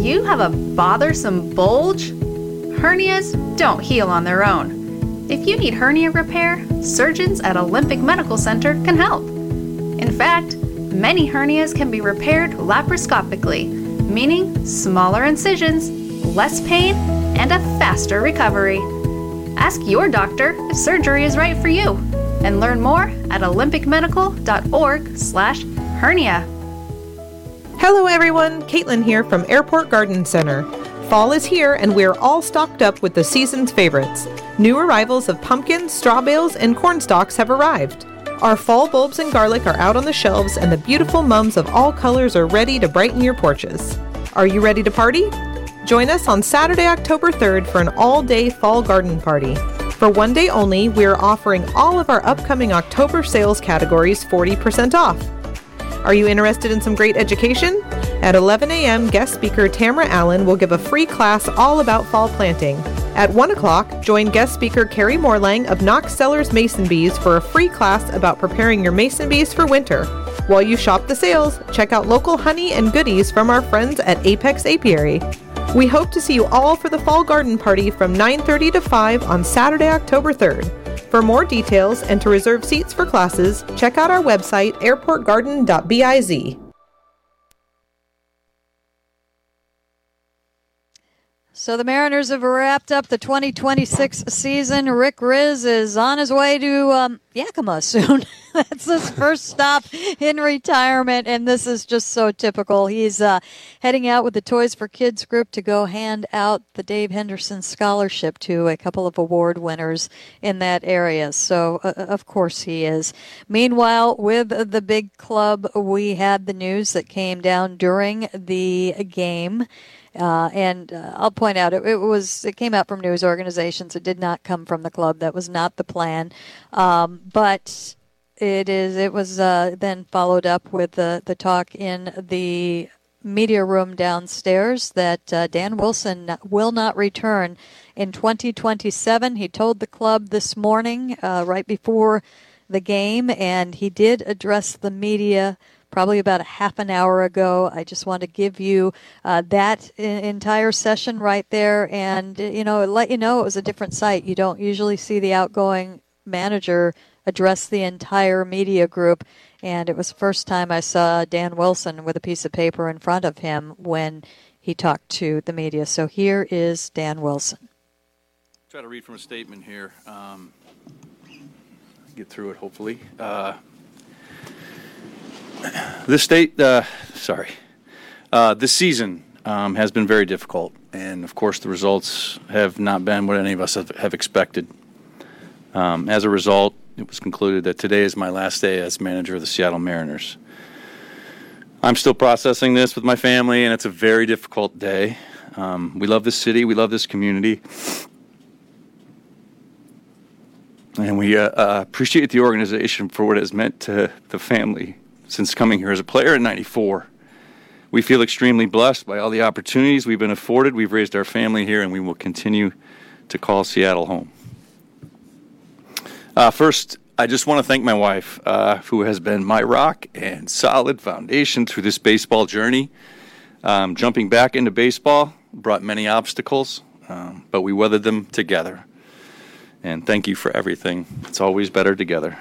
you have a bothersome bulge? Hernias don't heal on their own. If you need hernia repair, surgeons at Olympic Medical Center can help. In fact, many hernias can be repaired laparoscopically, meaning smaller incisions, less pain, and a faster recovery. Ask your doctor if surgery is right for you, and learn more at olympicmedical.org/hernia. Hello everyone, Caitlin here from Airport Garden Center. Fall is here and we're all stocked up with the season's favorites. New arrivals of pumpkins, straw bales, and corn stalks have arrived. Our fall bulbs and garlic are out on the shelves and the beautiful mums of all colors are ready to brighten your porches. Are you ready to party? Join us on Saturday, October 3rd for an all-day fall garden party. For one day only, we are offering all of our upcoming October sales categories 40% off. Are you interested in some great education? At 11 a.m., guest speaker Tamara Allen will give a free class all about fall planting. At 1 o'clock, join guest speaker Carrie Morlang of Knox Cellars Mason Bees for a free class about preparing your mason bees for winter. While you shop the sales, check out local honey and goodies from our friends at Apex Apiary. We hope to see you all for the fall garden party from 9:30 to 5 on Saturday, October 3rd. For more details and to reserve seats for classes, check out our website, airportgarden.biz. So the Mariners have wrapped up the 2026 season. Rick Rizzs is on his way to Yakima soon. That's his first stop in retirement, and this is just so typical. He's heading out with the Toys for Kids group to go hand out the Dave Henderson Scholarship to a couple of award winners in that area. So, of course, he is. Meanwhile, with the big club, we had the news that came down during the game. And I'll point out, it came out from news organizations. It did not come from the club. That was not the plan. But it was then followed up with the talk in the media room downstairs that Dan Wilson will not return in 2027. He told the club this morning, right before the game, and he did address the media probably about a half an hour ago. I just want to give you that entire session right there, and let you know it was a different sight. You don't usually see the outgoing manager address the entire media group, and it was the first time I saw Dan Wilson with a piece of paper in front of him when he talked to the media. So here is Dan Wilson. Try to read from a statement here. Get through it, hopefully. This season has been very difficult, and of course the results have not been what any of us have expected. As a result, it was concluded that today is my last day as manager of the Seattle Mariners. I'm still processing this with my family, and it's a very difficult day. We love this city, we love this community, and we appreciate the organization for what it has meant to the family since coming here as a player in '94. We feel extremely blessed by all the opportunities we've been afforded. We've raised our family here, and we will continue to call Seattle home. First, I just want to thank my wife, who has been my rock and solid foundation through this baseball journey. Jumping back into baseball brought many obstacles, but we weathered them together. And thank you for everything. It's always better together.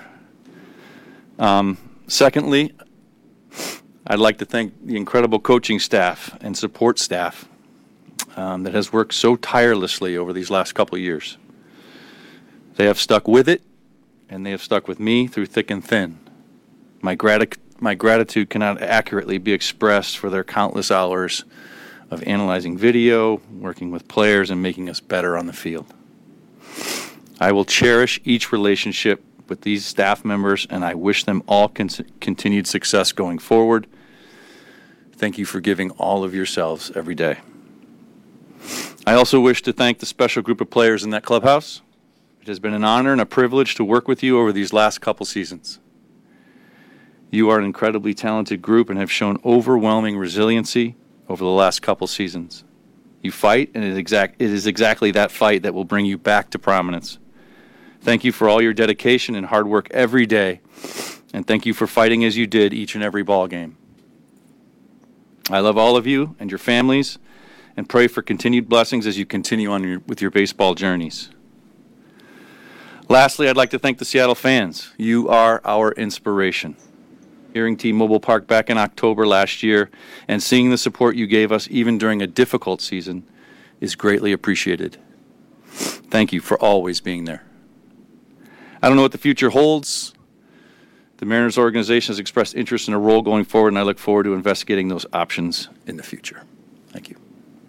Secondly, I'd like to thank the incredible coaching staff and support staff that has worked so tirelessly over these last couple of years. They have stuck with it, and they have stuck with me through thick and thin. My gratitude cannot accurately be expressed for their countless hours of analyzing video, working with players, and making us better on the field. I will cherish each relationship with these staff members, and I wish them all continued success going forward. Thank you for giving all of yourselves every day. I also wish to thank the special group of players in that clubhouse. It has been an honor and a privilege to work with you over these last couple seasons. You are an incredibly talented group and have shown overwhelming resiliency over the last couple seasons. You fight, and it is exactly that fight that will bring you back to prominence. Thank you for all your dedication and hard work every day, and thank you for fighting as you did each and every ball game. I love all of you and your families, and pray for continued blessings as you continue on with your baseball journeys. Lastly, I'd like to thank the Seattle fans. You are our inspiration. Hearing T-Mobile Park back in October last year and seeing the support you gave us even during a difficult season is greatly appreciated. Thank you for always being there. I don't know what the future holds. The Mariners organization has expressed interest in a role going forward, and I look forward to investigating those options in the future. Thank you.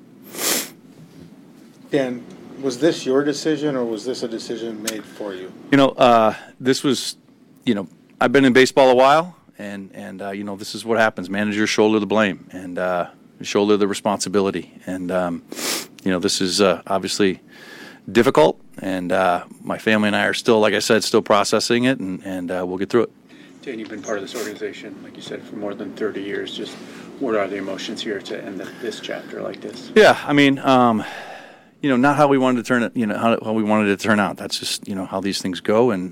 Dan, was this your decision, or was this a decision made for you? This was, I've been in baseball a while, and this is what happens. Managers shoulder the blame and shoulder the responsibility. And, this is obviously difficult, and my family and I are still, like I said, still processing it, and we'll get through it. Dan, you've been part of this organization, like you said, for more than 30 years. Just what are the emotions here to end this chapter like this? Yeah, I mean, not how we wanted to turn it, how we wanted it to turn out. That's just, how these things go. And,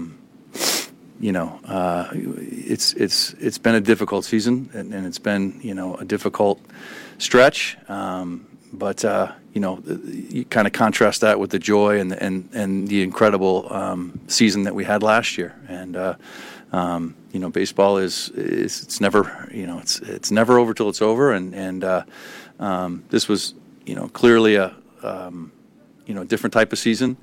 it's been a difficult season, and it's been, a difficult stretch. But you kind of contrast that with the joy and the incredible season that we had last year. And, baseball is it's never, it's never over till it's over. And this was, clearly a different type of season.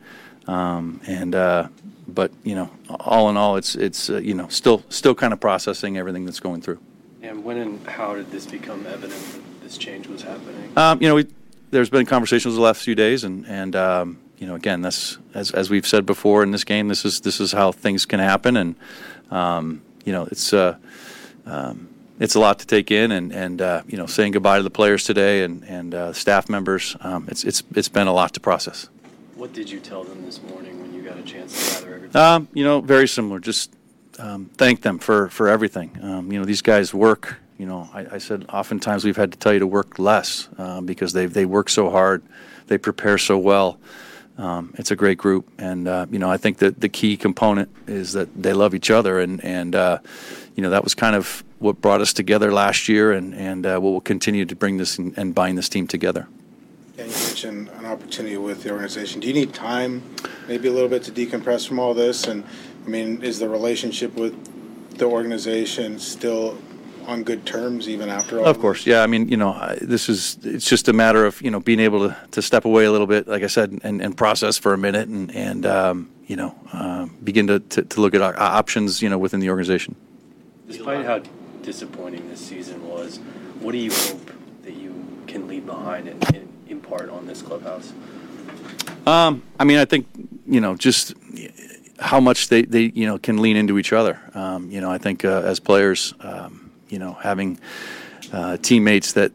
But all in all, it's still kind of processing everything that's going through. And when and how did this become evident that this change was happening? There's been conversations the last few days, and again, that's as we've said before in this game, this is how things can happen, and it's a lot to take in, and saying goodbye to the players today and staff members, it's been a lot to process. What did you tell them this morning when you got a chance to gather everything? Very similar. Just thank them for everything. These guys work. I said oftentimes we've had to tell you to work less because they work so hard, they prepare so well. It's a great group, and I think that the key component is that they love each other, and that was kind of what brought us together last year, and what will continue to bring this and bind this team together. And you mentioned an opportunity with the organization. Do you need time, maybe a little bit, to decompress from all this? And is the relationship with the organization still on good terms even after all? Of course, yeah. It's just a matter of being able to step away a little bit, like I said, and process for a minute, and begin to look at our options, within the organization. Despite how disappointing this season was, what do you hope that you can leave behind and impart on this clubhouse? I think just how much they can lean into each other. I think as players. Having teammates that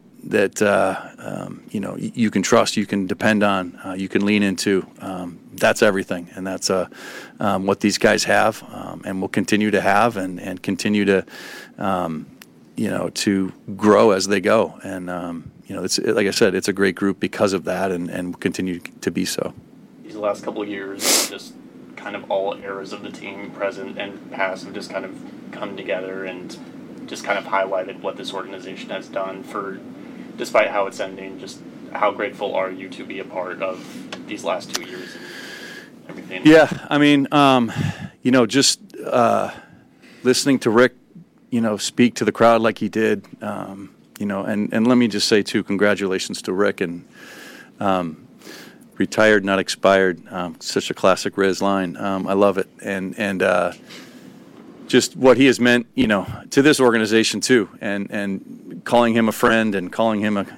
you can trust, you can depend on, you can lean into. That's everything, and that's what these guys have, and will continue to have, and continue to to grow as they go. And it's like I said, it's a great group because of that, and will continue to be so. These last couple of years, just kind of all eras of the team, present and past, have just kind of come together and just kind of highlighted what this organization has done for, despite how it's ending, just how grateful are you to be a part of these last 2 years and everything? Yeah, just listening to Rick, speak to the crowd like he did, and let me just say too, congratulations to Rick, and retired, not expired, such a classic Riz line. I love it, and just what he has meant, to this organization too, and calling him a friend and calling him a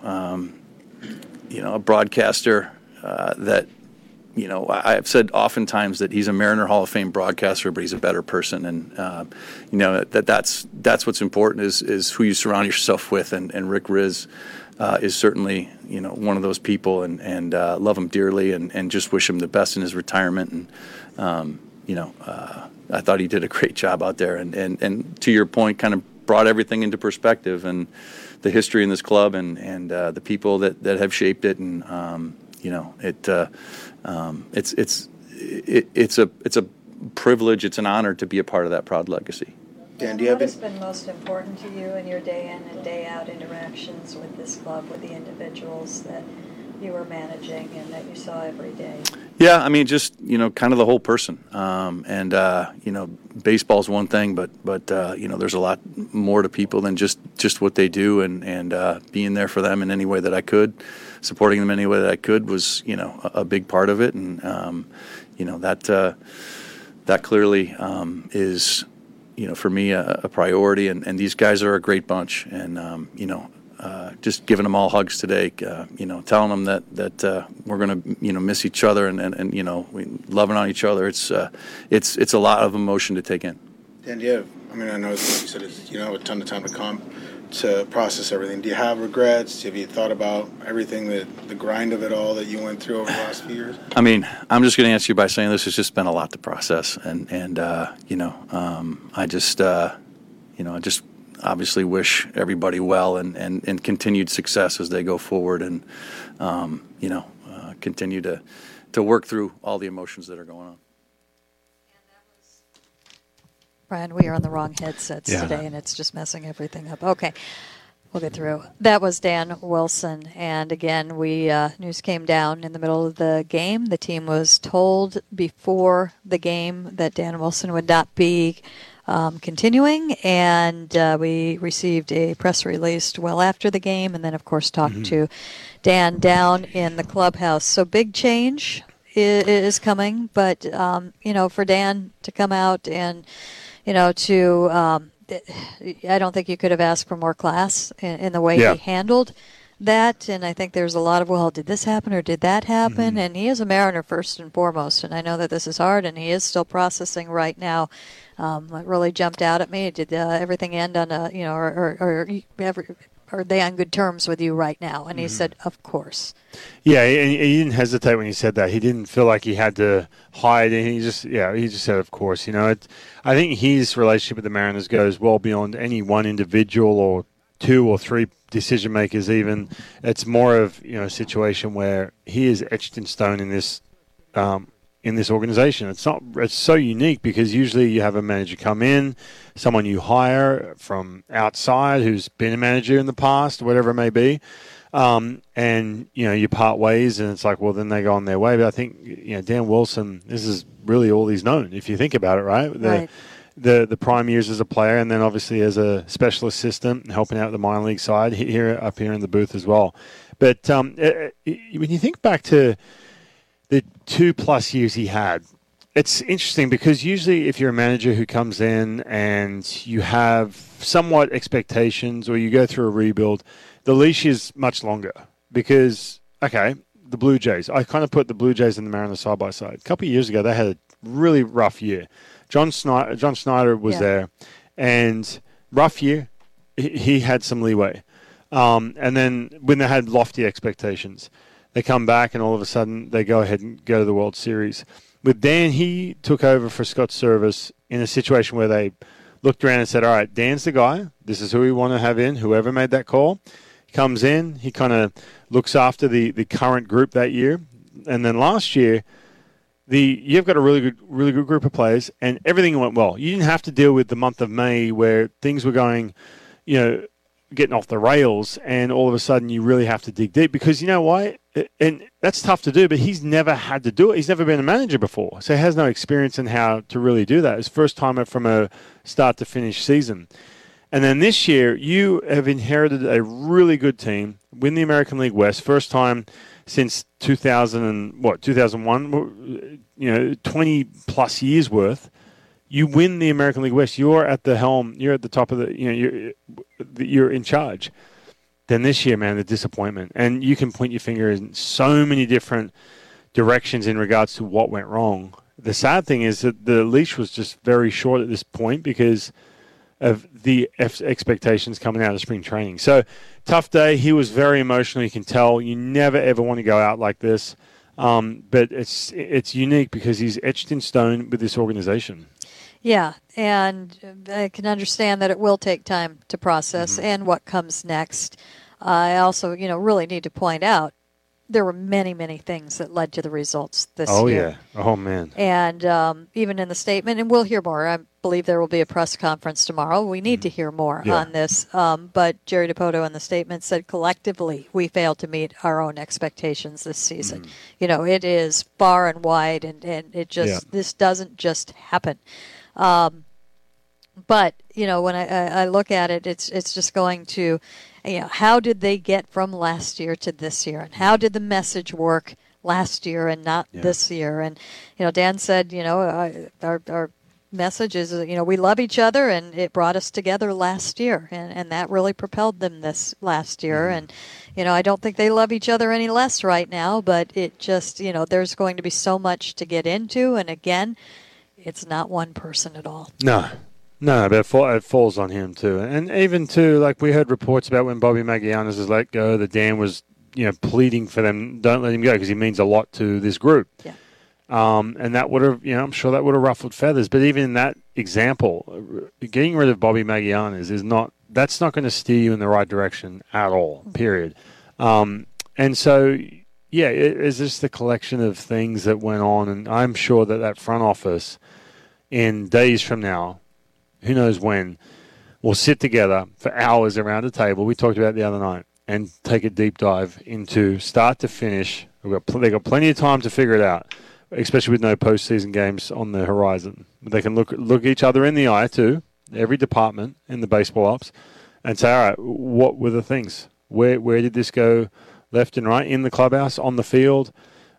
broadcaster that, I've said oftentimes that he's a Mariner Hall of Fame broadcaster, but he's a better person, and that's what's important is who you surround yourself with, and Rick Riz is certainly one of those people, and love him dearly, and just wish him the best in his retirement, and I thought he did a great job out there, and to your point, kind of brought everything into perspective, and the history in this club, and the people that have shaped it, and it's a privilege, it's an honor to be a part of that proud legacy. Dan, do you have what has been most important to you in your day in and day out interactions with this club, with the individuals that you were managing and that you saw every day? Yeah, I mean, just, kind of the whole person. Baseball's one thing, but there's a lot more to people than just what they do, and being there for them in any way that I could, supporting them in any way that I could was, a big part of it. And, that clearly is, for me, a priority. And these guys are a great bunch. And, just giving them all hugs today, telling them that we're going to, miss each other and loving on each other. It's a lot of emotion to take in. Dan, do you have, I know you said you don't have a ton of time to process everything. Do you have regrets? Have you thought about everything, the grind of it all that you went through over the last few years? I'm just going to answer you by saying this has just been a lot to process. And I just obviously wish everybody well and continued success as they go forward and, continue to work through all the emotions that are going on. Brian, we are on the wrong headsets today, and it's just messing everything up. Okay, we'll get through. That was Dan Wilson, and again, news came down in the middle of the game. The team was told before the game that Dan Wilson would not be continuing, and we received a press release well after the game, and then, of course, talked to Dan down in the clubhouse. So big change is coming, but, for Dan to come out and, I don't think you could have asked for more class in the way he handled that, and I think there's a lot of, did this happen or did that happen? And he is a Mariner first and foremost, and I know that this is hard, and he is still processing right now. It really jumped out at me. Did everything end on are they on good terms with you right now? And he said, of course. Yeah, and he didn't hesitate when he said that. He didn't feel like he had to hide, and he just said, of course. I think his relationship with the Mariners goes well beyond any one individual or two or three decision makers even. It's more of a situation where he is etched in stone in this organization. It's so unique because usually you have a manager come in, someone you hire from outside who's been a manager in the past, whatever it may be, and you part ways, and it's like, well, then they go on their way. But I think Dan Wilson, this is really all he's known if you think about it, right? Right. The prime years as a player, and then obviously as a special assistant helping out the minor league side up here in the booth as well. But when you think back to the 2+ years he had, it's interesting because usually if you're a manager who comes in and you have somewhat expectations or you go through a rebuild, the leash is much longer because, the Blue Jays. I kind of put the Blue Jays and the Mariners side by side. A couple of years ago, they had a really rough year. John Schneider was there, and rough year, he had some leeway. And then when they had lofty expectations, they come back and all of a sudden they go ahead and go to the World Series. With Dan, he took over for Scott Service in a situation where they looked around and said, all right, Dan's the guy. This is who we want to have in, whoever made that call. He comes in, he kind of looks after the current group that year. And then last year, you've got a really good group of players, and everything went well. You didn't have to deal with the month of May where things were going, getting off the rails, and all of a sudden you really have to dig deep because you know why? And that's tough to do, but he's never had to do it. He's never been a manager before, so he has no experience in how to really do that. It's first time from a start to finish season. And then this year, you have inherited a really good team, win the American League West, first time since 2001, 20 plus years worth. You win the American League West. You're at the helm. You're at the top of you're in charge. Then this year, man, the disappointment. And you can point your finger in so many different directions in regards to what went wrong. The sad thing is that the leash was just very short at this point because of the expectations coming out of spring training. So, tough day. He was very emotional. You can tell. You never, ever want to go out like this. But it's unique because he's etched in stone with this organization. Yeah, and I can understand that it will take time to process and what comes next. I also, really need to point out there were many, many things that led to the results this year. Oh, yeah. Oh, man. And even in the statement, and we'll hear more, believe there will be a press conference tomorrow. We need to hear more on this. But Jerry Dipoto in the statement said collectively we failed to meet our own expectations this season. It is far and wide, and it just this doesn't just happen. But when I look at it, it's just going to, how did they get from last year to this year, and how did the message work last year and not this year? And Dan said, our message is, we love each other, and it brought us together last year, and that really propelled them this last year. And I don't think they love each other any less right now, but it just, there's going to be so much to get into, and again, it's not one person at all. No, but it falls on him too. And even too, like we heard reports about when Bobby Magianis was let go, that Dan was, pleading for them, don't let him go because he means a lot to this group. Yeah. And that would have, I'm sure that would have ruffled feathers. But even in that example, getting rid of Bobby Magianis that's not going to steer you in the right direction at all, period. And so, it's just a collection of things that went on. And I'm sure that front office in days from now, who knows when, we'll sit together for hours around a table. We talked about it the other night, and take a deep dive into start to finish. They got plenty of time to figure it out, especially with no postseason games on the horizon. They can look each other in the eye too, every department in the baseball ops, and say, all right, what were the things? Where did this go left and right in the clubhouse, on the field,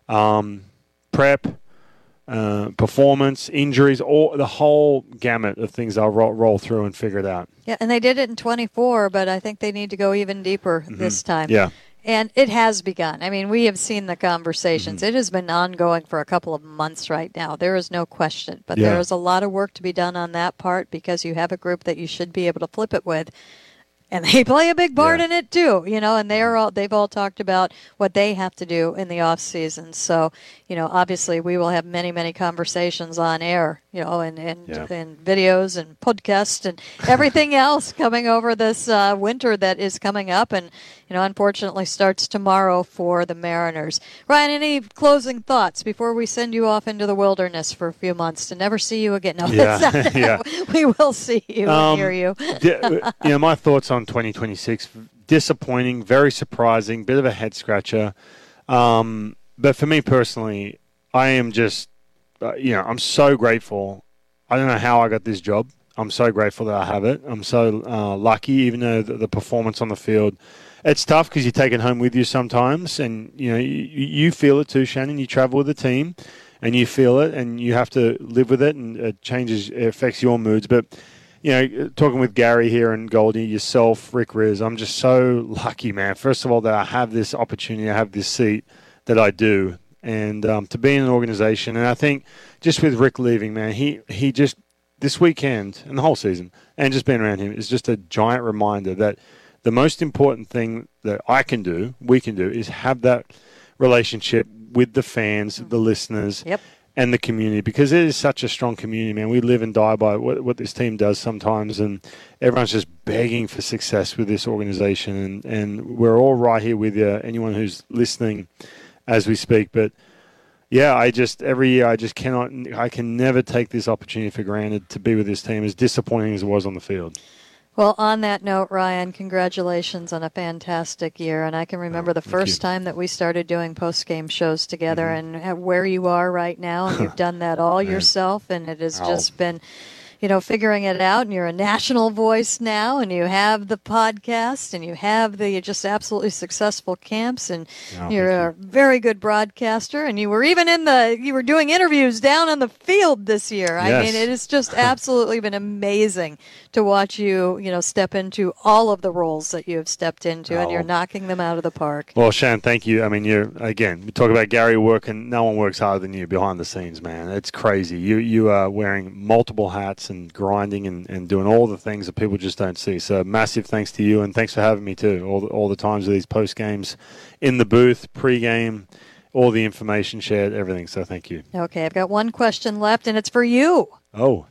prep, performance, injuries, all the whole gamut of things I'll roll through and figure it out. Yeah, and they did it in 24, but I think they need to go even deeper this time. Yeah. And it has begun. I mean, we have seen the conversations. It has been ongoing for a couple of months right now. There is no question. But there is a lot of work to be done on that part because you have a group that you should be able to flip it with. And they play a big part in it too, and they've all talked about what they have to do in the off season. So, obviously we will have many, many conversations on air, and videos and podcasts and everything else coming over this winter that is coming up and, unfortunately starts tomorrow for the Mariners. Ryan, any closing thoughts before we send you off into the wilderness for a few months to never see you again? No, we will see you and hear you. My thoughts on 2026, disappointing, very surprising, bit of a head scratcher. But for me personally, I am just, I'm so grateful. I don't know how I got this job. I'm so grateful that I have it. I'm so lucky, even though the performance on the field, it's tough because you take it home with you sometimes, and you feel it too, Shannon. You travel with the team, and you feel it, and you have to live with it, and it affects your moods. But talking with Gary here and Goldie, yourself, Rick Riz, I'm just so lucky, man. First of all, that I have this opportunity, I have this seat that I do, and to be in an organization. And I think just with Rick leaving, man, he just, this weekend and the whole season, and just being around him is just a giant reminder that the most important thing that we can do, is have that relationship with the fans, the listeners, and the community, because it is such a strong community, man. We live and die by what this team does sometimes, and everyone's just begging for success with this organization, and we're all right here with you, anyone who's listening as we speak. But every year I can never take this opportunity for granted to be with this team, as disappointing as it was on the field. Well, on that note, Ryan, congratulations on a fantastic year. And I can remember the first time that we started doing post-game shows together, and where you are right now. And you've done that all yourself, and it has just been, figuring it out. And you're a national voice now, and you have the podcast, and you have the just absolutely successful camps, and you're a very good broadcaster. And you were even you were doing interviews down on the field this year. Yes. I mean, it has just absolutely been amazing to watch you, step into all of the roles that you have stepped into, and you're knocking them out of the park. Well, Shan, thank you. I mean, we talk about Gary working. No one works harder than you behind the scenes, man. It's crazy. You are wearing multiple hats and grinding and doing all the things that people just don't see. So massive thanks to you, and thanks for having me too. All the times of these post games, in the booth, pre-game, all the information shared, everything. So thank you. Okay, I've got one question left, and it's for you. Oh.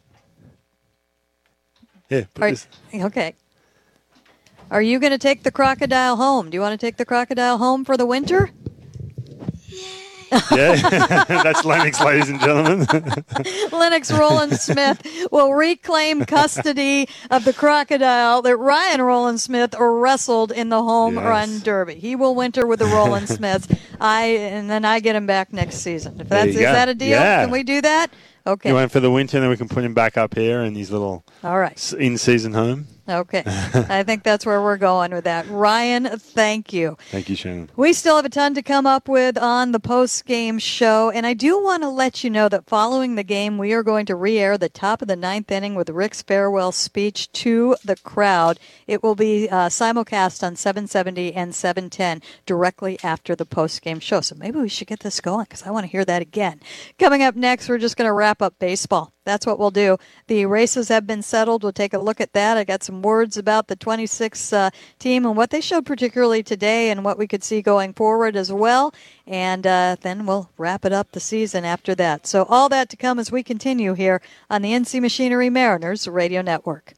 Yeah. Okay. Are you going to take the crocodile home? Do you want to take the crocodile home for the winter? Yay! Yeah, that's Lennox, ladies and gentlemen. Lennox Rowland-Smith will reclaim custody of the crocodile that Ryan Rowland-Smith wrestled in the home run derby. He will winter with the Rowland-Smiths. And then I get him back next season. Is that a deal? Yeah. Can we do that? Okay. You went for the winter, and then we can put him back up here in his little in-season home. Okay. I think that's where we're going with that. Ryan, thank you. Thank you, Shannon. We still have a ton to come up with on the post-game show, and I do want to let you know that following the game, we are going to re-air the top of the ninth inning with Rick's farewell speech to the crowd. It will be simulcast on 770 and 710 directly after the post-game show. So maybe we should get this going because I want to hear that again. Coming up next, we're just going to wrap up baseball. That's what we'll do. The races have been settled. We'll take a look at that. I got some words about the 26 team and what they showed particularly today and what we could see going forward as well. And then we'll wrap it up the season after that. So all that to come as we continue here on the NC Machinery Mariners Radio Network.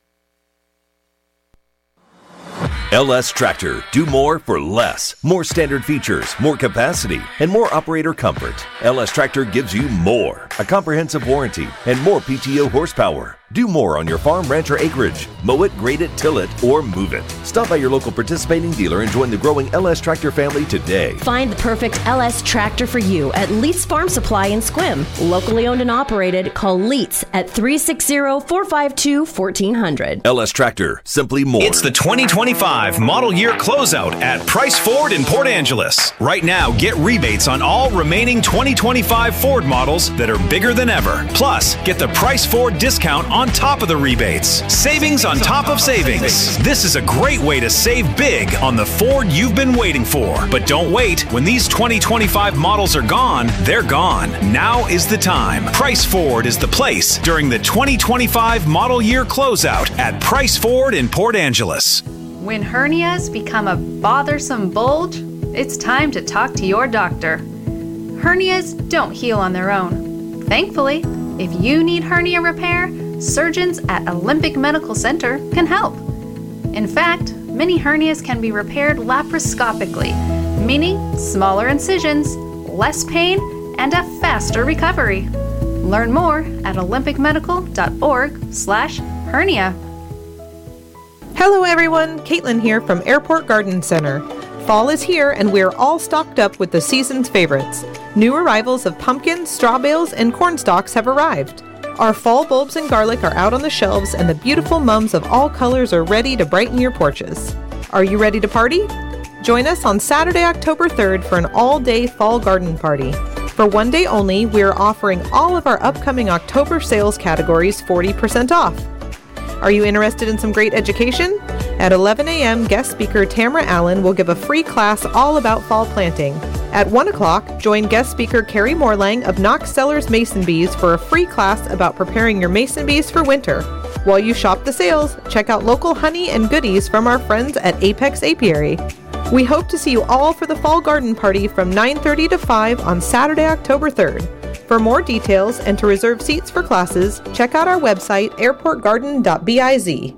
LS Tractor. Do more for less. More standard features, more capacity, and more operator comfort. LS Tractor gives you more. A comprehensive warranty and more PTO horsepower. Do more on your farm, ranch, or acreage. Mow it, grade it, till it, or move it. Stop by your local participating dealer and join the growing LS Tractor family today. Find the perfect LS Tractor for you at Leitz Farm Supply in Sequim. Locally owned and operated. Call Leitz at 360-452-1400. LS Tractor. Simply more. It's the 2025 model year closeout at Price Ford in Port Angeles. Right now, get rebates on all remaining 2025 Ford models that are bigger than ever. Plus, get the Price Ford discount on top of the rebates. Savings on top of savings. This is a great way to save big on the Ford you've been waiting for. But don't wait. When these 2025 models are gone, they're gone. Now is the time. Price Ford is the place during the 2025 model year closeout at Price Ford in Port Angeles. When hernias become a bothersome bulge, it's time to talk to your doctor. Hernias don't heal on their own. Thankfully, if you need hernia repair, surgeons at Olympic Medical Center can help. In fact, many hernias can be repaired laparoscopically, meaning smaller incisions, less pain, and a faster recovery. Learn more at olympicmedical.org/hernia. Hello everyone, Caitlin here from Airport Garden Center. Fall is here and we're all stocked up with the season's favorites. New arrivals of pumpkins, straw bales, and corn stalks have arrived. Our fall bulbs and garlic are out on the shelves and the beautiful mums of all colors are ready to brighten your porches. Are you ready to party? Join us on Saturday, October 3rd for an all-day fall garden party. For one day only, we are offering all of our upcoming October sales categories 40% off. Are you interested in some great education? At 11 a.m., guest speaker Tamara Allen will give a free class all about fall planting. At 1 o'clock, join guest speaker Carrie Morlang of Knox Cellars Mason Bees for a free class about preparing your mason bees for winter. While you shop the sales, check out local honey and goodies from our friends at Apex Apiary. We hope to see you all for the fall garden party from 9:30 to 5 on Saturday, October 3rd. For more details and to reserve seats for classes, check out our website, airportgarden.biz.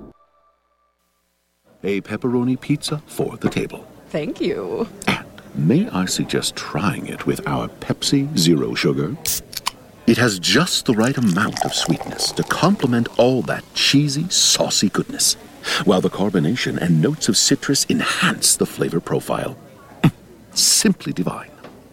A pepperoni pizza for the table. Thank you. And may I suggest trying it with our Pepsi Zero Sugar? It has just the right amount of sweetness to complement all that cheesy, saucy goodness, while the carbonation and notes of citrus enhance the flavor profile. Simply divine.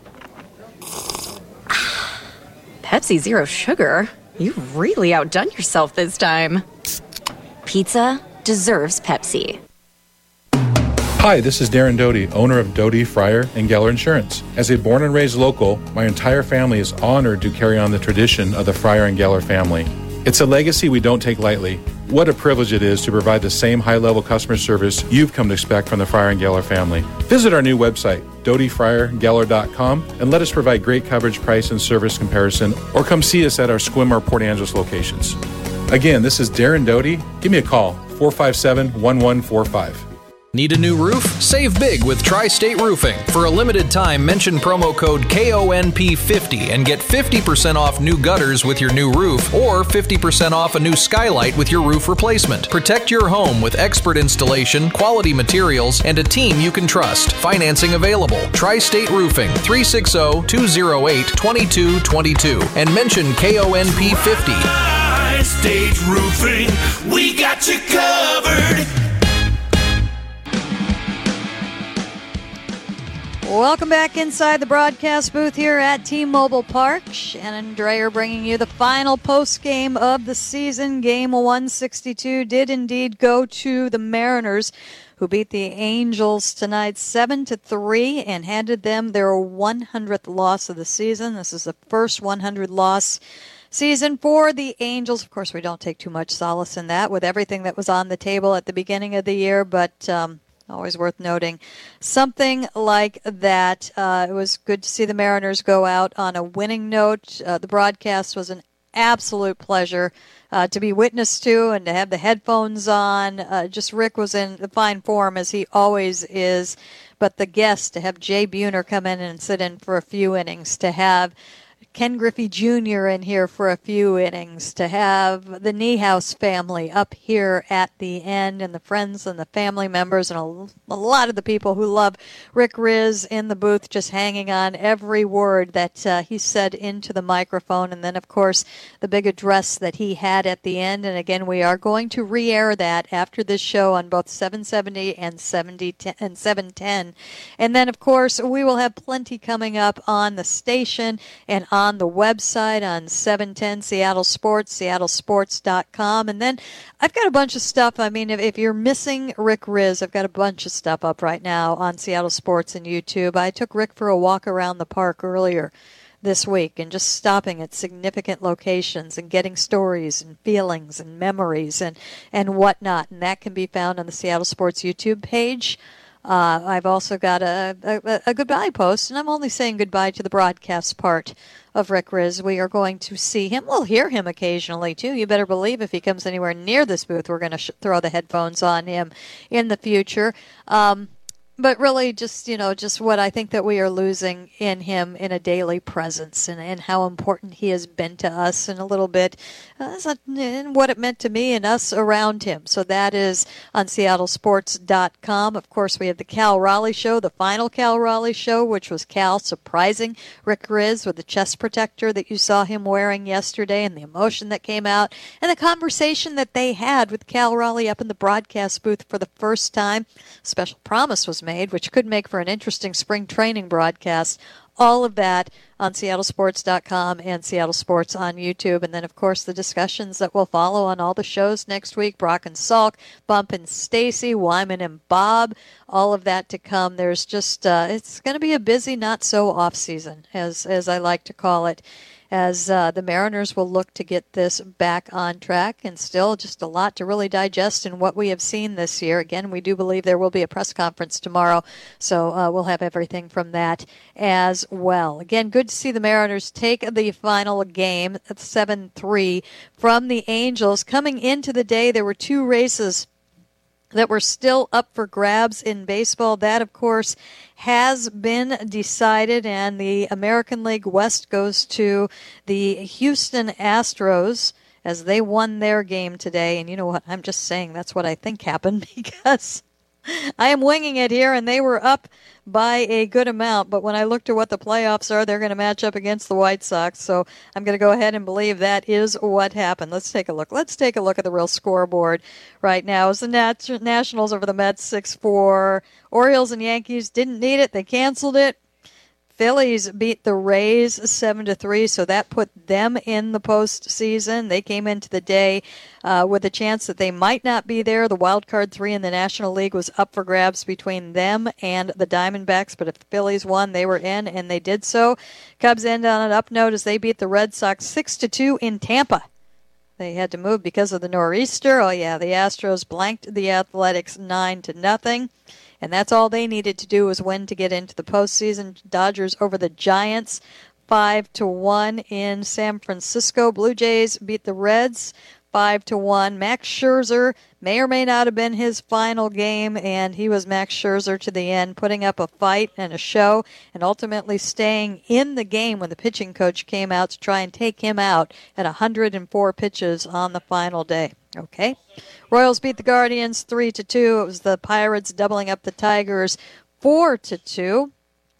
Pepsi Zero Sugar? You've really outdone yourself this time. Pizza deserves Pepsi. Hi, this is Darren Doty, owner of Doty, Fryer, and Geller Insurance. As a born and raised local, my entire family is honored to carry on the tradition of the Fryer and Geller family. It's a legacy we don't take lightly. What a privilege it is to provide the same high-level customer service you've come to expect from the Fryer and Geller family. Visit our new website, DotyFryerGeller.com, and let us provide great coverage, price, and service comparison, or come see us at our Sequim or Port Angeles locations. Again, this is Darren Doty. Give me a call, 457-1145. Need a new roof? Save big with Tri-State Roofing. For a limited time, mention promo code KONP50 and get 50% off new gutters with your new roof or 50% off a new skylight with your roof replacement. Protect your home with expert installation, quality materials, and a team you can trust. Financing available. Tri-State Roofing, 360-208-2222 and mention KONP50. Tri-State Roofing, we got you covered. Welcome back inside the broadcast booth here at T-Mobile Park. Shannon Dreyer bringing you the final post game of the season. Game 162 did indeed go to the Mariners, who beat the Angels tonight 7-3 and handed them their 100th loss of the season. This is the first 100-loss season for the Angels. Of course, we don't take too much solace in that with everything that was on the table at the beginning of the year, but always worth noting something like that. It was good to see the Mariners go out on a winning note. The broadcast was an absolute pleasure to be witness to and to have the headphones on. Just Rick was in fine form, as he always is. But the guests, to have Jay Buhner come in and sit in for a few innings, to have Ken Griffey Jr. in here for a few innings, to have the Niehaus family up here at the end, and the friends and the family members and a lot of the people who love Rick Rizzs in the booth, just hanging on every word that he said into the microphone. And then, of course, the big address that he had at the end. And again, we are going to re-air that after this show on both 770 and 710. And then, of course, we will have plenty coming up on the station and on the website on 710 Seattle Sports, seattlesports.com. And then I've got a bunch of stuff. I mean, if you're missing Rick Rizzs, I've got a bunch of stuff up right now on Seattle Sports and YouTube. I took Rick for a walk around the park earlier this week and just stopping at significant locations and getting stories and feelings and memories and whatnot. And that can be found on the Seattle Sports YouTube page. I've also got a goodbye post, and I'm only saying goodbye to the broadcast part of Rick Rizzs. We are going to see him. We'll hear him occasionally, too. You better believe if he comes anywhere near this booth, we're going to throw the headphones on him in the future. But really just what I think that we are losing in him in a daily presence and how important he has been to us and a little bit and what it meant to me and us around him. So that is on seattlesports.com. Of course, we have the Cal Raleigh Show, the final Cal Raleigh Show, which was Cal surprising Rick Rizzs with the chest protector that you saw him wearing yesterday and the emotion that came out and the conversation that they had with Cal Raleigh up in the broadcast booth for the first time. Special promise was made, which could make for an interesting spring training broadcast. All of that on seattlesports.com and Seattle Sports on YouTube. And then, of course, the discussions that will follow on all the shows next week. Brock and Salk, Bump and Stacy, Wyman and Bob, all of that to come. There's just, it's going to be a busy, not so off season, as I like to call it, as the Mariners will look to get this back on track, and still just a lot to really digest in what we have seen this year. Again, we do believe there will be a press conference tomorrow, so we'll have everything from that as well. Again, good to see the Mariners take the final game at 7-3 from the Angels. Coming into the day, there were two races that were still up for grabs in baseball. That, of course, has been decided, and the American League West goes to the Houston Astros as they won their game today. And you know what? I'm just saying that's what I think happened because I am winging it here, and they were up by a good amount. But when I looked at what the playoffs are, they're going to match up against the White Sox. So I'm going to go ahead and believe that is what happened. Let's take a look. Let's take a look at the real scoreboard right now. As the Nationals over the Mets 6-4. Orioles and Yankees didn't need it. They canceled it. Phillies beat the Rays 7-3, so that put them in the postseason. They came into the day with a chance that they might not be there. The wild card 3 in the National League was up for grabs between them and the Diamondbacks, but if the Phillies won, they were in, and they did so. Cubs end on an up note as they beat the Red Sox 6-2 in Tampa. They had to move because of the nor'easter. Oh, yeah, the Astros blanked the Athletics 9-0. And that's all they needed to do was win to get into the postseason. Dodgers over the Giants 5-1 in San Francisco. Blue Jays beat the Reds 5-1. Max Scherzer may or may not have been his final game, and he was Max Scherzer to the end, putting up a fight and a show, and ultimately staying in the game when the pitching coach came out to try and take him out at 104 pitches on the final day. Okay. Royals beat the Guardians 3-2. It was the Pirates doubling up the Tigers 4-2.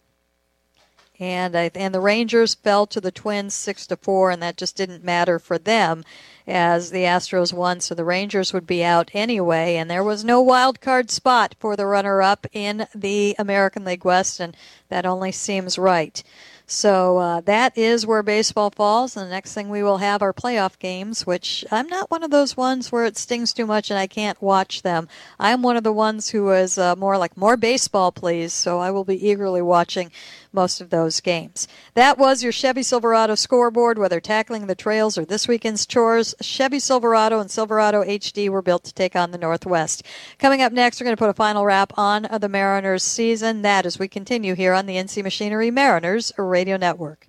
And the Rangers fell to the Twins 6-4, and that just didn't matter for them as the Astros won, so the Rangers would be out anyway, and there was no wild card spot for the runner-up in the American League West, and that only seems right. So that is where baseball falls, and the next thing we will have are playoff games, which I'm not one of those ones where it stings too much and I can't watch them. I'm one of the ones who is more baseball, please, so I will be eagerly watching most of those games. That was your Chevy Silverado scoreboard. Whether tackling the trails or this weekend's chores, Chevy Silverado and Silverado HD were built to take on the Northwest. Coming up next, we're going to put a final wrap on the Mariners season. That as we continue here on the NC Machinery Mariners Radio Network.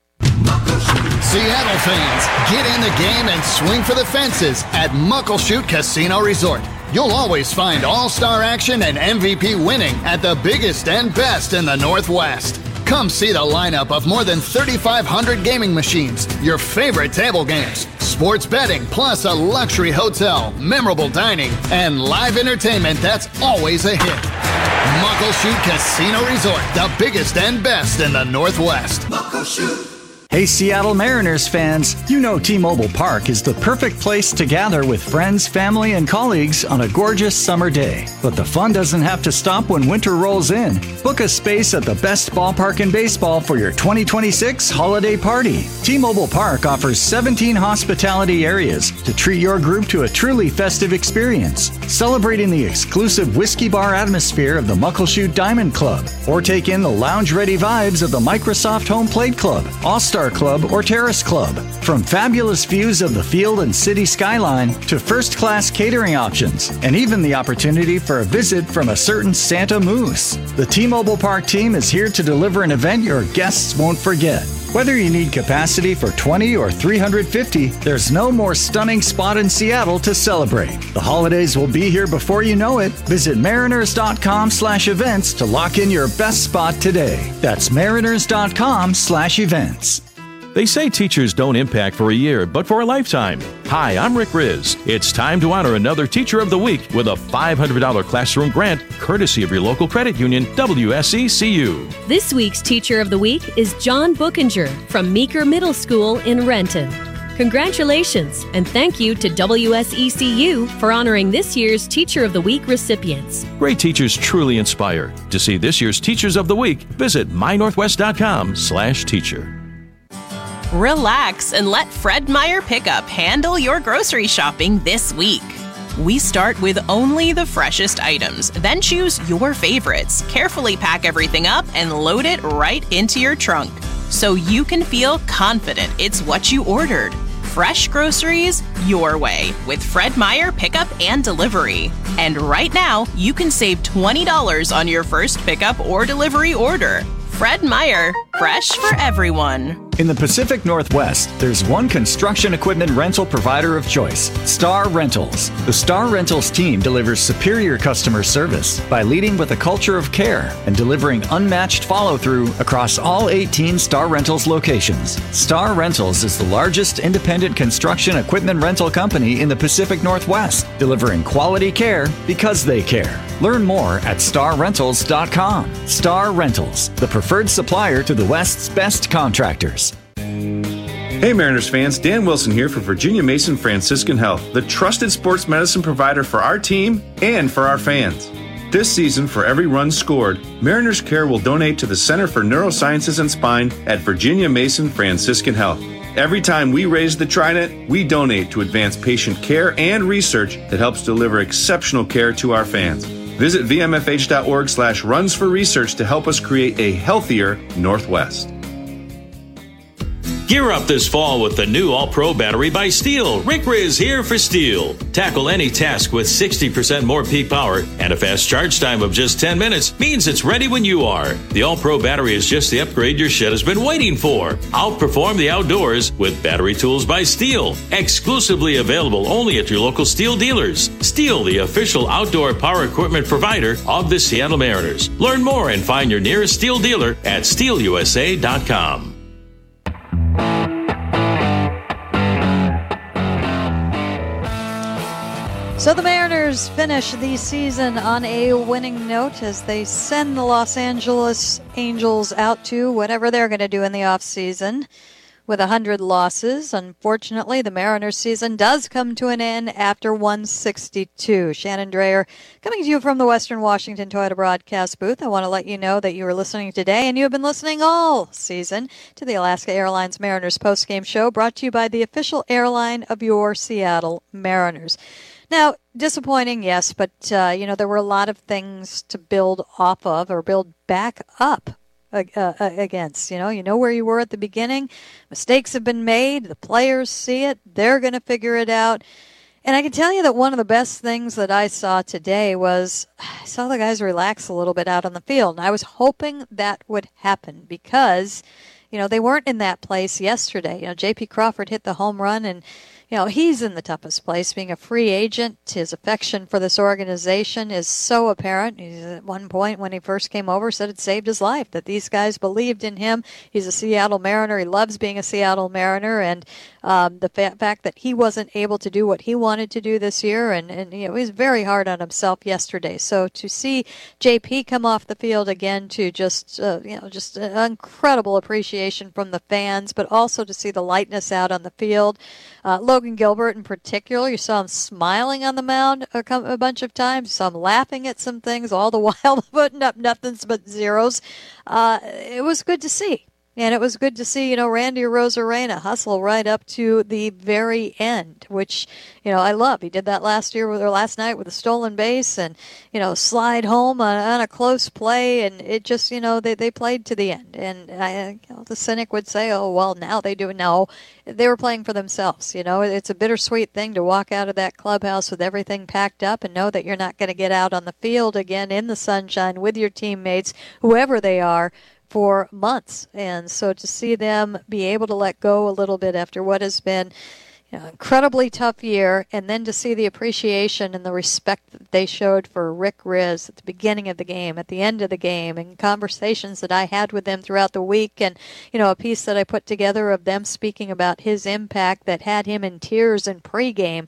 Seattle fans, get in the game and swing for the fences at Muckleshoot Casino Resort. You'll always find all-star action and MVP winning at the biggest and best in the Northwest. Come see the lineup of more than 3,500 gaming machines, your favorite table games, sports betting, plus a luxury hotel, memorable dining, and live entertainment that's always a hit. Muckleshoot Casino Resort, the biggest and best in the Northwest. Muckleshoot. Hey Seattle Mariners fans, you know T-Mobile Park is the perfect place to gather with friends, family, and colleagues on a gorgeous summer day. But the fun doesn't have to stop when winter rolls in. Book a space at the best ballpark in baseball for your 2026 holiday party. T-Mobile Park offers 17 hospitality areas to treat your group to a truly festive experience, celebrating the exclusive whiskey bar atmosphere of the Muckleshoot Diamond Club, or take in the lounge-ready vibes of the Microsoft Home Plate Club, All-Star Club, or Terrace Club. From fabulous views of the field and city skyline to first-class catering options, and even the opportunity for a visit from a certain Santa Moose. The T-Mobile Park team is here to deliver an event your guests won't forget. Whether you need capacity for 20 or 350, there's no more stunning spot in Seattle to celebrate. The holidays will be here before you know it. Visit mariners.com/events to lock in your best spot today. That's mariners.com/events. They say teachers don't impact for a year, but for a lifetime. Hi, I'm Rick Riz. It's time to honor another Teacher of the Week with a $500 classroom grant, courtesy of your local credit union, WSECU. This week's Teacher of the Week is John Bookinger from Meeker Middle School in Renton. Congratulations, and thank you to WSECU for honoring this year's Teacher of the Week recipients. Great teachers truly inspire. To see this year's Teachers of the Week, visit mynorthwest.com/teacher. Relax and let Fred Meyer Pickup handle your grocery shopping this week. We start with only the freshest items, then choose your favorites, carefully pack everything up, and load it right into your trunk so you can feel confident it's what you ordered. Fresh groceries your way with Fred Meyer Pickup and Delivery. And right now, you can save $20 on your first pickup or delivery order. Fred Meyer, fresh for everyone. In the Pacific Northwest, there's one construction equipment rental provider of choice, Star Rentals. The Star Rentals team delivers superior customer service by leading with a culture of care and delivering unmatched follow-through across all 18 Star Rentals locations. Star Rentals is the largest independent construction equipment rental company in the Pacific Northwest, delivering quality care because they care. Learn more at starrentals.com. Star Rentals, the preferred supplier to the West's best contractors. Hey Mariners fans, Dan Wilson here for Virginia Mason Franciscan Health, the trusted sports medicine provider for our team and for our fans. This season, for every run scored, Mariners Care will donate to the Center for Neurosciences and Spine at Virginia Mason Franciscan Health. Every time we raise the Trident, we donate to advance patient care and research that helps deliver exceptional care to our fans. Visit vmfh.org/runs for research to help us create a healthier Northwest. Gear up this fall with the new All-Pro battery by Steel. Rick Riz here for Steel. Tackle any task with 60% more peak power, and a fast charge time of just 10 minutes means it's ready when you are. The All-Pro battery is just the upgrade your shed has been waiting for. Outperform the outdoors with Battery Tools by Steel. Exclusively available only at your local Steel dealers. Steel, the official outdoor power equipment provider of the Seattle Mariners. Learn more and find your nearest Steel dealer at steelusa.com. So the Mariners finish the season on a winning note as they send the Los Angeles Angels out to whatever they're going to do in the offseason with 100 losses. Unfortunately, the Mariners season does come to an end after 162. Shannon Dreyer coming to you from the Western Washington Toyota broadcast booth. I want to let you know that you are listening today, and you have been listening all season to the Alaska Airlines Mariners postgame show, brought to you by the official airline of your Seattle Mariners. Now, disappointing, yes, but, there were a lot of things to build off of or build back up against. You know where you were at the beginning. Mistakes have been made. The players see it. They're going to figure it out. And I can tell you that one of the best things that I saw today was I saw the guys relax a little bit out on the field. And I was hoping that would happen because, they weren't in that place yesterday. J.P. Crawford hit the home run, and he's in the toughest place, being a free agent. His affection for this organization is so apparent. He's at one point when he first came over said it saved his life, that these guys believed in him. He's a Seattle Mariner. He loves being a Seattle Mariner. And the fact that he wasn't able to do what he wanted to do this year, and he was very hard on himself yesterday. So to see JP come off the field again, to just an incredible appreciation from the fans, but also to see the lightness out on the field. Logan Gilbert in particular, you saw him smiling on the mound a bunch of times. You saw him laughing at some things, all the while putting up nothings but zeros. It was good to see. And it was good to see, Randy Arozarena hustle right up to the very end, which, I love. He did that last night with a stolen base and, slide home on a close play. And it just, they played to the end. And the cynic would say, oh, well, now they do. No, they were playing for themselves. It's a bittersweet thing to walk out of that clubhouse with everything packed up and know that you're not going to get out on the field again in the sunshine with your teammates, whoever they are, for months. And so to see them be able to let go a little bit after what has been incredibly tough year, and then to see the appreciation and the respect that they showed for Rick Riz at the beginning of the game, at the end of the game, and conversations that I had with them throughout the week, and a piece that I put together of them speaking about his impact that had him in tears in pregame.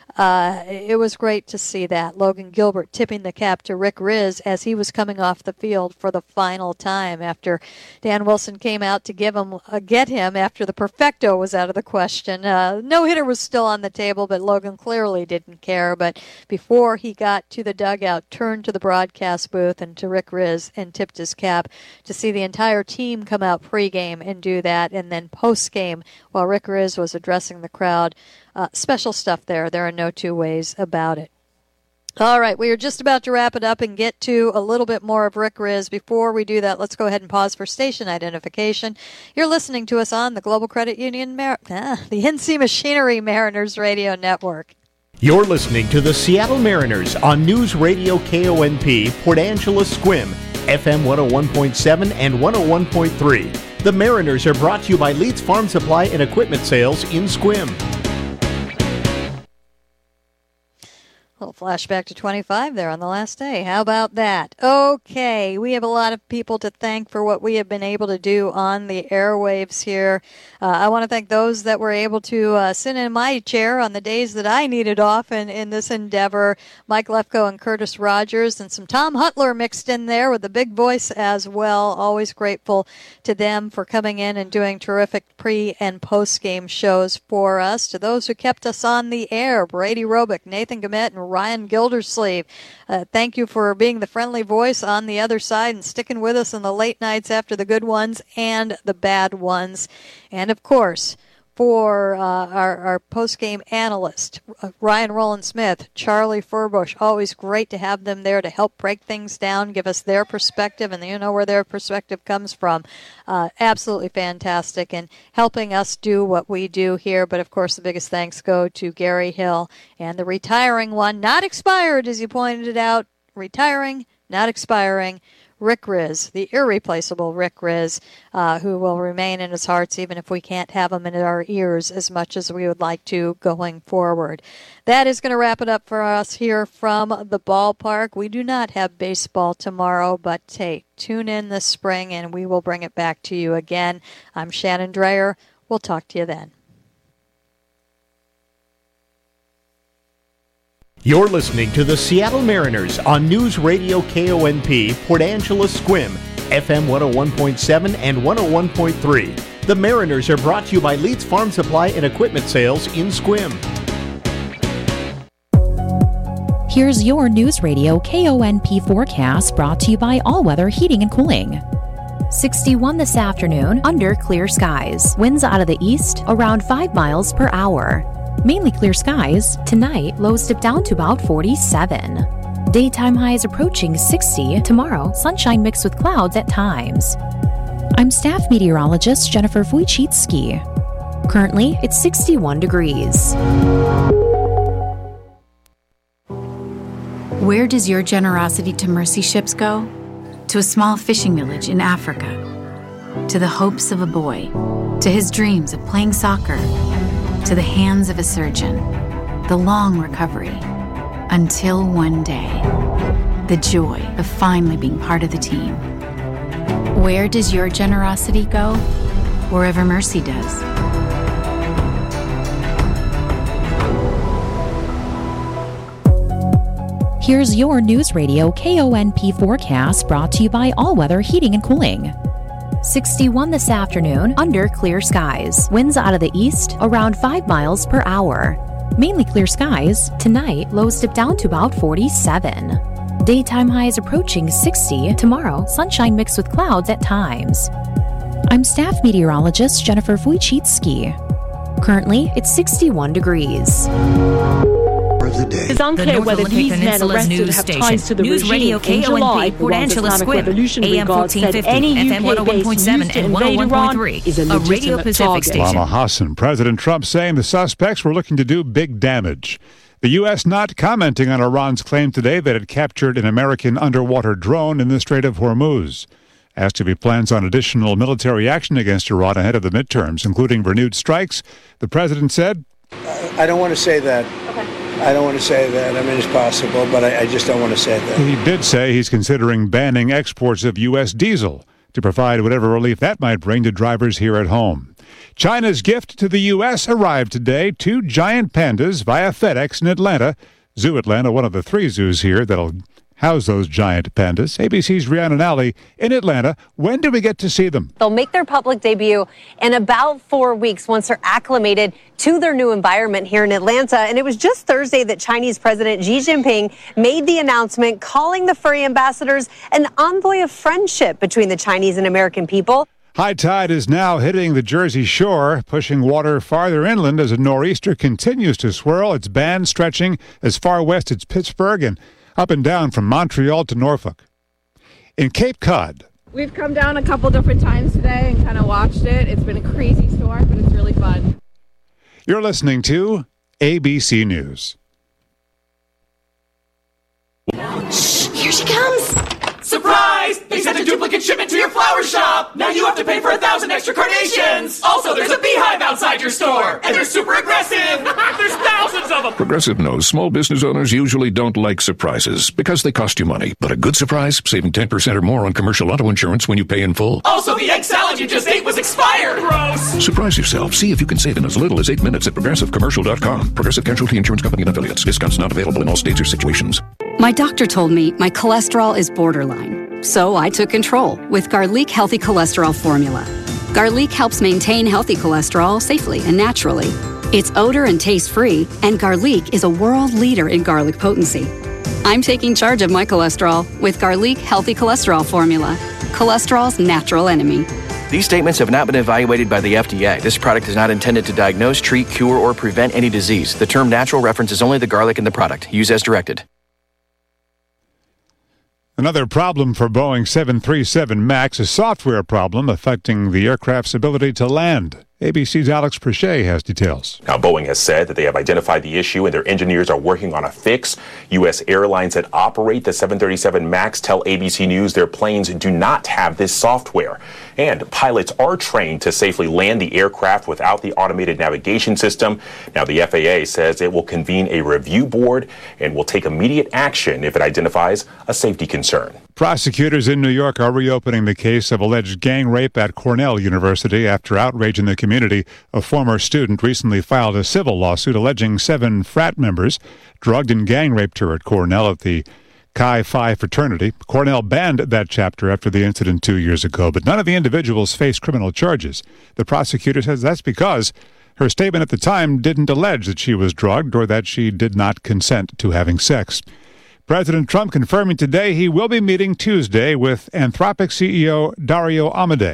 It was great to see that. Logan Gilbert tipping the cap to Rick Riz as he was coming off the field for the final time after Dan Wilson came out to get him after the perfecto was out of the question. No hitter was still on the table, but Logan clearly didn't care. But before he got to the dugout, turned to the broadcast booth and to Rick Riz and tipped his cap. To see the entire team come out pregame and do that, and then postgame while Rick Riz was addressing the crowd. Special stuff there. There are no two ways about it. All right, we are just about to wrap it up and get to a little bit more of Rick Riz. Before we do that, let's go ahead and pause for station identification. You're listening to us on the Global Credit Union, the NC Machinery Mariners Radio Network. You're listening to the Seattle Mariners on News Radio KONP, Port Angeles Squim, FM 101.7 and 101.3. The Mariners are brought to you by Leeds Farm Supply and Equipment Sales in Squim. A little flashback to 25 there on the last day. How about that? Okay, we have a lot of people to thank for what we have been able to do on the airwaves here. I want to thank those that were able to sit in my chair on the days that I needed off in this endeavor. Mike Lefko and Curtis Rogers, and some Tom Hutler mixed in there with the big voice as well. Always grateful to them for coming in and doing terrific pre- and post-game shows for us. To those who kept us on the air, Brady Robick, Nathan Gamet, and Ryan Gildersleeve. Thank you for being the friendly voice on the other side and sticking with us in the late nights after the good ones and the bad ones. And, of course, for our post-game analyst, Ryan Rowland-Smith, Charlie Furbush. Always great to have them there to help break things down, give us their perspective, and you know where their perspective comes from. Absolutely fantastic and helping us do what we do here. But, of course, the biggest thanks go to Gary Hill and the retiring one, not expired, as you pointed out, retiring, not expiring, Rick Riz, the irreplaceable Rick Riz, who will remain in his hearts even if we can't have him in our ears as much as we would like to going forward. That is going to wrap it up for us here from the ballpark. We do not have baseball tomorrow, but hey, tune in this spring and we will bring it back to you again. I'm Shannon Dreyer. We'll talk to you then. You're listening to the Seattle Mariners on News Radio KONP, Port Angeles Squim, FM 101.7 and 101.3. The Mariners are brought to you by Leeds Farm Supply and Equipment Sales in Squim. Here's your News Radio KONP forecast brought to you by All Weather Heating and Cooling. 61 this afternoon, under clear skies. Winds out of the east, around 5 miles per hour. Mainly clear skies. Tonight, lows dip down to about 47. Daytime highs approaching 60. Tomorrow, sunshine mixed with clouds at times. I'm staff meteorologist Jennifer Wojcicki. Currently, it's 61 degrees. Where does your generosity to mercy ships go? To a small fishing village in Africa. To the hopes of a boy. To his dreams of playing soccer. To the hands of a surgeon, the long recovery, until one day, the joy of finally being part of the team. Where does your generosity go? Wherever mercy does. Here's your News Radio KONP forecast brought to you by All Weather Heating and Cooling. 61 this afternoon, under clear skies. Winds out of the east, around 5 miles per hour. Mainly clear skies. Tonight, lows dip down to about 47. Daytime highs approaching 60. Tomorrow, sunshine mixed with clouds at times. I'm staff meteorologist Jennifer Wojcicki. Currently, it's 61 degrees. It's unclear whether these men arrested have ties to the News regime. Radio In July, KONP, Port Iran's Angeles Islamic Squim, Revolutionary AM Guard said 1450, any FM UK base 101.7 used to and invade Iran 101.3, is a Radio legitimate Pacific target. station. Lama Hassan, President Trump saying the suspects were looking to do big damage. The U.S. not commenting on Iran's claim today that it captured an American underwater drone in the Strait of Hormuz. Asked if he plans on additional military action against Iran ahead of the midterms, including renewed strikes, the president said, I don't want to say that. I don't want to say that. I mean, it's possible, but I just don't want to say that. He did say he's considering banning exports of U.S. diesel to provide whatever relief that might bring to drivers here at home. China's gift to the U.S. arrived today. 2 giant pandas via FedEx in Atlanta. Zoo Atlanta, one of the 3 zoos here that'll house those giant pandas. ABC's Rhiannon Alley in Atlanta. When do we get to see them? They'll make their public debut in about 4 weeks once they're acclimated to their new environment here in Atlanta. And it was just Thursday that Chinese President Xi Jinping made the announcement calling the furry ambassadors an envoy of friendship between the Chinese and American people. High tide is now hitting the Jersey Shore, pushing water farther inland as a nor'easter continues to swirl its band stretching as far west as Pittsburgh and up and down from Montreal to Norfolk. In Cape Cod, we've come down a couple different times today and kind of watched it. It's been a crazy storm, but it's really fun. You're listening to ABC News. Shh, here she comes. Surprise! They sent a duplicate shipment to your flower shop! Now you have to pay for 1,000 extra carnations! Also, there's a beehive outside your store! And they're super aggressive! There's thousands of them! Progressive knows small business owners usually don't like surprises because they cost you money. But a good surprise, saving 10% or more on commercial auto insurance when you pay in full. Also, the egg salad you just ate was expired! Gross! Surprise yourself. See if you can save in as little as 8 minutes at ProgressiveCommercial.com. Progressive Casualty Insurance Company and Affiliates. Discounts not available in all states or situations. My doctor told me my cholesterol is borderline, so I took control with Garlic Healthy Cholesterol Formula. Garlic helps maintain healthy cholesterol safely and naturally. It's odor and taste-free, and Garlic is a world leader in garlic potency. I'm taking charge of my cholesterol with Garlic Healthy Cholesterol Formula, cholesterol's natural enemy. These statements have not been evaluated by the FDA. This product is not intended to diagnose, treat, cure, or prevent any disease. The term natural references only the garlic in the product. Use as directed. Another problem for Boeing 737 MAX, a software problem affecting the aircraft's ability to land. ABC's Alex Perche has details. Now, Boeing has said that they have identified the issue and their engineers are working on a fix. U.S. airlines that operate the 737 MAX tell ABC News their planes do not have this software. And pilots are trained to safely land the aircraft without the automated navigation system. Now, the FAA says it will convene a review board and will take immediate action if it identifies a safety concern. Prosecutors in New York are reopening the case of alleged gang rape at Cornell University after outrage in the community. A former student recently filed a civil lawsuit alleging 7 frat members drugged and gang raped her at Cornell at the Chi Phi fraternity. Cornell banned that chapter after the incident 2 years ago, but none of the individuals face criminal charges. The prosecutor says that's because her statement at the time didn't allege that she was drugged or that she did not consent to having sex. President Trump confirming today he will be meeting Tuesday with Anthropic CEO Dario Amodei.